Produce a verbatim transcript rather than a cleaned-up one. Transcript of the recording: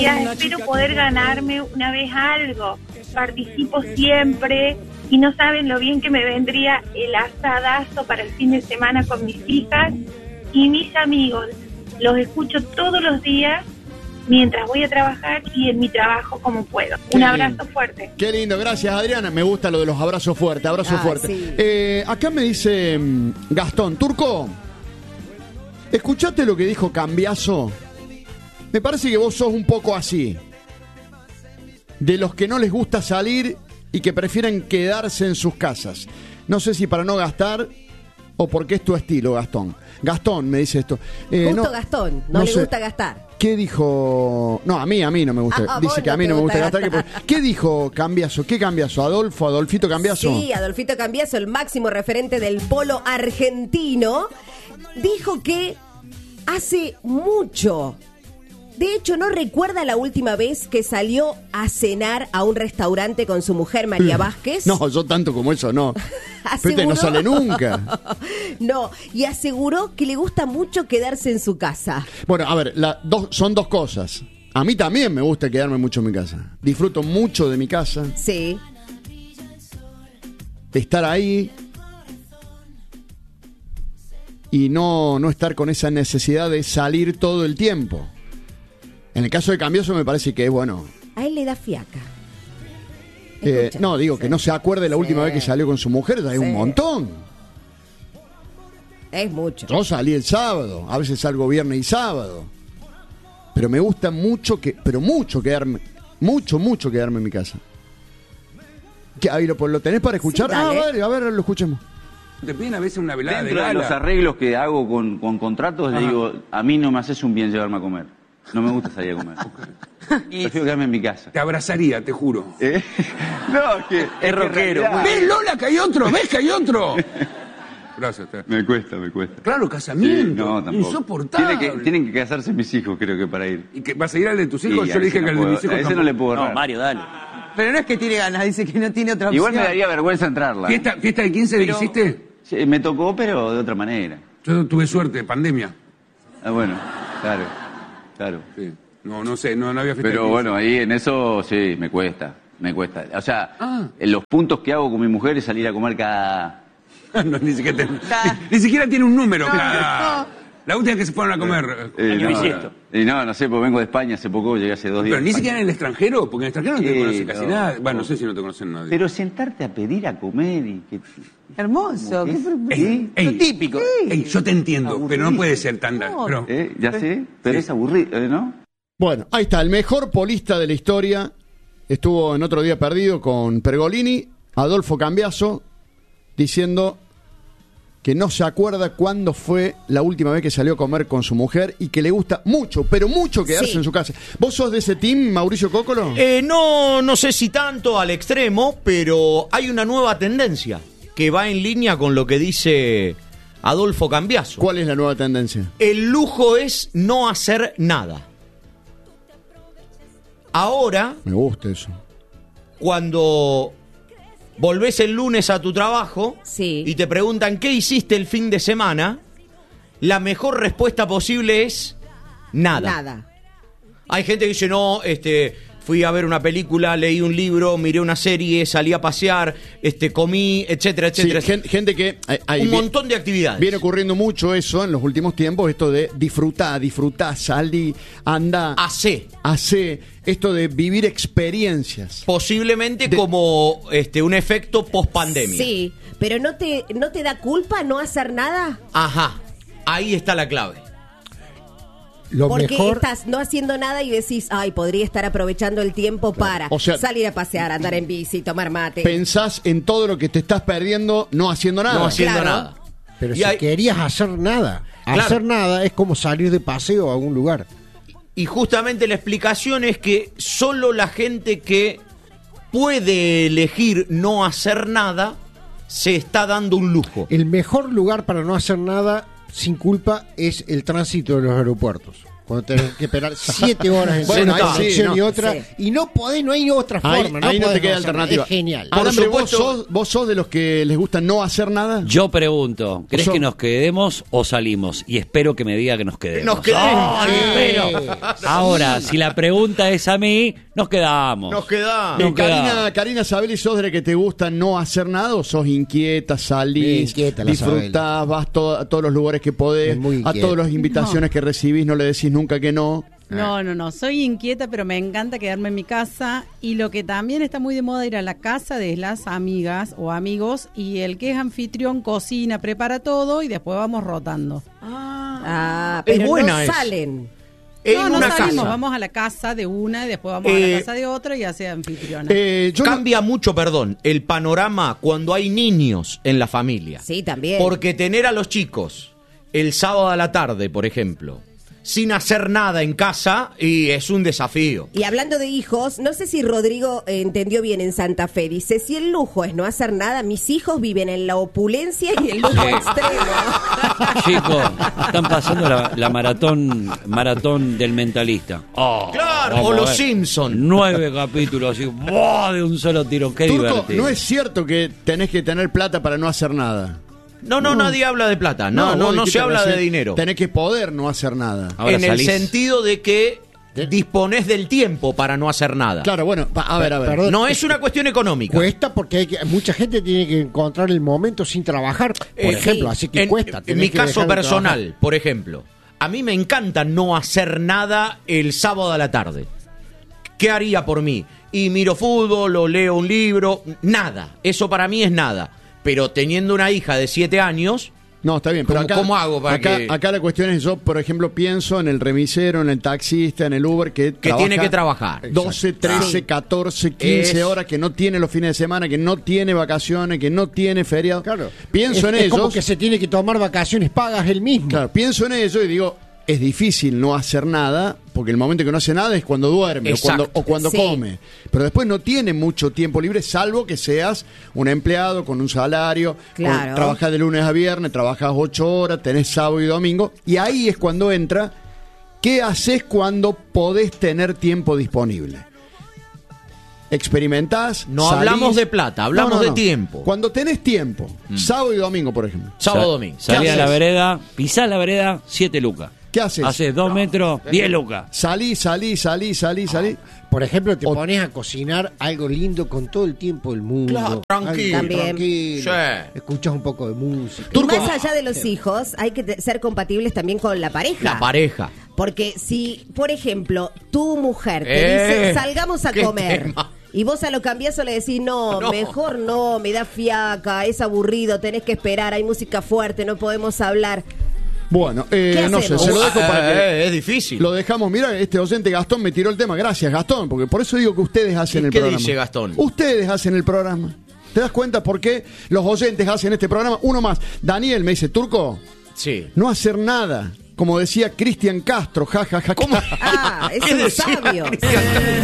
Espero poder ganarme una vez algo. Participo siempre y no saben lo bien que me vendría el asadazo para el fin de semana con mis hijas y mis amigos. Los escucho todos los días mientras voy a trabajar y en mi trabajo como puedo. Qué Un abrazo lindo. fuerte. Qué lindo, gracias Adriana. Me gusta lo de los abrazos fuertes, abrazos Ah, fuertes. sí. Eh, acá me dice mm, Gastón, Turco, ¿escuchaste lo que dijo Cambiaso? Me parece que vos sos un poco así. De los que no les gusta salir y que prefieren quedarse en sus casas. No sé si para no gastar o porque es tu estilo, Gastón. Gastón me dice esto. Eh, Justo no, Gastón, no, no le sé. gusta gastar. ¿Qué dijo? No, a mí, a mí no me gusta. Ah, a Dice vos que a no mí te no me gusta gusta gastar. gastar. ¿Qué dijo Cambiaso? ¿Qué Cambiaso? ¿Adolfo? ¿Adolfito Cambiaso? Sí, Adolfito Cambiaso, el máximo referente del polo argentino, dijo que hace mucho, de hecho no recuerda la última vez que salió a cenar a un restaurante con su mujer María Vázquez. No, yo tanto como eso no. Este no sale nunca. No, y aseguró que le gusta mucho quedarse en su casa. Bueno, a ver, la, dos, son dos cosas. A mí también me gusta quedarme mucho en mi casa. Disfruto mucho de mi casa, Sí. de estar ahí y no, no estar con esa necesidad de salir todo el tiempo. En el caso de Cambiaso me parece que es bueno. A él le da fiaca. Eh, Escucha. no, digo Sí. que no se acuerde la última Sí. vez que salió con su mujer, ya es Sí. un montón. Es mucho. Yo salí el sábado, a veces salgo viernes y sábado. Pero me gusta mucho, que, pero mucho quedarme, mucho, mucho quedarme en mi casa. ¿Qué, ahí lo, lo tenés para escuchar? Sí, ah, dale. vale, a ver, lo escuchemos. Te piden a veces una velada Dentro de de gala. los arreglos que hago con, con contratos, le Ajá. digo, a mí no me haces un bien llevarme a comer. No me gusta salir a comer. Prefiero quedarme en mi casa. Te abrazaría, te juro. ¿Eh? No, es que es rockero. realidad. ¿Ves, Lola, que hay otro? ¿Ves que hay otro? Gracias. te- Me cuesta, me cuesta. Claro, casamiento. Sí, no, tampoco. Insoportable. Tiene que, tienen que casarse mis hijos, creo que para ir. ¿Y que vas a ir al de tus hijos? Sí, Yo a le ese dije que no al de puedo- mis hijos a ese no tampoco. le puedo No, errar. Mario, dale. Pero no es que tiene ganas, dice que no tiene otra opción. Igual me daría vergüenza entrarla. ¿eh? ¿Fiesta, fiesta de quince Pero- hiciste? Sí, me tocó, pero de otra manera. Yo tuve suerte, pandemia. Ah, bueno, claro, claro. Sí. No, no sé, no, no había fiesta de Pero quince. bueno, ahí en eso sí, me cuesta, me cuesta. O sea, Ah. en los puntos que hago con mi mujer es salir a comer cada... No, ni, siquiera te- Ah. ni, ni siquiera tiene un número. No, cada- no. La última que se fueron a comer. Eh, Año no, bisiesto. y no, no sé, porque vengo de España hace poco, llegué hace dos días. Pero ni siquiera en el extranjero, porque en el extranjero no te Sí, conoce casi no, nada. Bueno, no no. sé si no te conocen nadie. Pero sentarte a pedir a comer y que... Hermoso. ¿Qué? qué- Ey, ey, Lo típico. ey, yo te entiendo, pero no puede ser tan... No. Pero, ¿Eh? Ya sé, pero es aburrido, ¿eh, ¿no? Bueno, ahí está, el mejor polista de la historia. Estuvo en Otro Día Perdido con Pergolini, Adolfo Cambiaso, diciendo que no se acuerda cuándo fue la última vez que salió a comer con su mujer y que le gusta mucho, pero mucho quedarse Sí. en su casa. ¿Vos sos de ese team, Mauricio Cócolo? Eh, no, no sé si tanto al extremo, pero hay una nueva tendencia que va en línea con lo que dice Adolfo Cambiaso. ¿Cuál es la nueva tendencia? El lujo es no hacer nada. Ahora, Me gusta eso. cuando volvés el lunes a tu trabajo Sí. y te preguntan qué hiciste el fin de semana, la mejor respuesta posible es nada. Nada. Hay gente que dice, no, este, fui a ver una película, leí un libro, miré una serie, salí a pasear, este, comí, etcétera, Sí, etcétera. gen- gente que... eh, ahí un vi- montón de actividades. Viene ocurriendo mucho eso en los últimos tiempos, esto de disfrutar, disfrutar, salir, anda, Hacé. hacer, esto de vivir experiencias. Posiblemente De- como este, un efecto post-pandemia. Sí, pero ¿no te, ¿no te da culpa no hacer nada? Ajá, ahí está la clave. Lo Porque mejor, estás no haciendo nada y decís, ay, podría estar aprovechando el tiempo para O sea, salir a pasear, andar en bici, tomar mate. Pensás en todo lo que te estás perdiendo no haciendo nada. No haciendo Claro. nada. pero Y si hay- querías hacer nada, Claro. hacer nada es como salir de paseo a algún lugar. Y justamente la explicación es que solo la gente que puede elegir no hacer nada se está dando un lujo. El mejor lugar para no hacer nada sin culpa es el tránsito de los aeropuertos. Cuando tenés que esperar siete horas en Bueno, una ahí sí, conexión no. y otra. Sí. Y no podés, no hay otra Ahí, forma. ahí no, podés te queda hacer- alternativa. Es genial. Ahora, hombre, ¿vos supuesto. sos, ¿vos sos de los que les gusta no hacer nada? Yo pregunto, ¿crees Yo- que nos quedemos o salimos? Y espero que me diga que nos quedemos. Nos quedemos. ¡Ay, espero! Ahora, si la pregunta es a mí, nos quedamos. Nos quedamos. Eh, Nos quedamos. Karina, Karina Sabelli, ¿sos de la que te gusta no hacer nada o sos inquieta, salís, Bien inquieta la disfrutás, vas to- a todos los lugares que podés, Es muy a inquieta. todas las invitaciones que recibís, no le decís nunca que no? No, no, no, soy inquieta, pero me encanta quedarme en mi casa y lo que también está muy de moda ir a la casa de las amigas o amigos y el que es anfitrión cocina, prepara todo y después vamos rotando. Ah, Es pero buena no esa. salen. En no, no una salimos, casa. vamos a la casa de una y después vamos a Eh, la casa de otra y hace anfitriona. Eh, yo no- Cambia mucho, perdón, el panorama cuando hay niños en la familia. Sí, también. Porque tener a los chicos el sábado a la tarde, por ejemplo, sin hacer nada en casa, y es un desafío. Y hablando de hijos, no sé si Rodrigo eh, entendió bien en Santa Fe. Dice, si el lujo es no hacer nada, mis hijos viven en la opulencia y el lujo Sí. extremo. Chicos, están pasando la, la maratón maratón del mentalista. Oh, Claro, vamos o a los ver. Simpson. Nueve capítulos así, ¡buah! De un solo tiro. Qué Turco, divertido. no es cierto que tenés que tener plata para no hacer nada. No, no, nadie habla de plata. No, no, vos no, dijiste se habla recién, de dinero. Tenés que poder no hacer nada. Ahora en salís. el sentido de que disponés del tiempo para no hacer nada. Claro, bueno, pa- a ver, a ver. Perdón. No es una cuestión económica. Cuesta porque hay que- mucha gente tiene que encontrar el momento sin trabajar, por Eh, ejemplo, sí. así que en, cuesta. en tenés mi que caso dejar de personal, trabajar. por ejemplo, a mí me encanta no hacer nada el sábado a la tarde. ¿Qué haría por mí? Y miro fútbol o leo un libro, nada. Eso para mí es nada. Pero teniendo una hija de siete años, No, está bien, pero ¿Cómo- acá, cómo hago para acá, que- acá la cuestión es, yo, por ejemplo, pienso en el remisero, en el taxista, en el Uber, que, Que tiene que trabajar. doce, trece, Sí. catorce, quince Es- horas, que no tiene los fines de semana, que no tiene vacaciones, que no tiene feriado. Claro. Pienso es, en es ellos. como que se tiene que tomar vacaciones pagas él mismo. Claro, pienso en ello y digo, es difícil no hacer nada, porque el momento que no hace nada es cuando duerme o Exacto. cuando, o cuando Sí. come. Pero después no tiene mucho tiempo libre, salvo que seas un empleado con un salario, Claro. con- trabajás de lunes a viernes, trabajas ocho horas, tenés sábado y domingo, y ahí es cuando entra, ¿qué haces cuando podés tener tiempo disponible? Experimentás. No salís- hablamos de plata, hablamos de tiempo. Cuando tenés tiempo, sábado y domingo, por ejemplo. sábado Sa- domingo. Salí ¿Qué a la haces? vereda, pisá la vereda, siete lucas. ¿Qué haces? Haces dos metros, diez lucas. Salí, salí, salí, salí, salí. Por ejemplo, te O- pones a cocinar algo lindo con todo el tiempo del mundo. Claro, tranquilo. Algo También. tranquilo. Sí. Escuchas un poco de música. Y más allá de los hijos, hay que te- ser compatibles también con la pareja. La pareja. Porque si, por ejemplo, tu mujer te Eh, dice, salgamos a qué comer, tema. y vos a lo cambiás o le decís, no, No. mejor no, me da fiaca, es aburrido, tenés que esperar, hay música fuerte, no podemos hablar. Bueno, eh, ¿Qué no sé, hacemos? se lo dejo Eh, para que eh, es difícil. lo dejamos. Mira, este oyente Gastón me tiró el tema. Gracias, Gastón, porque por eso digo que ustedes hacen ¿Y el qué programa. dice Gastón? Ustedes hacen el programa. ¿Te das cuenta por qué los oyentes hacen este programa? Uno más. Daniel me dice, Turco, Sí. no hacer nada. Como decía Cristian Castro, ja, ja, ja. ¿Cómo? Ah, es ¿Qué un decía sabio. Cristian?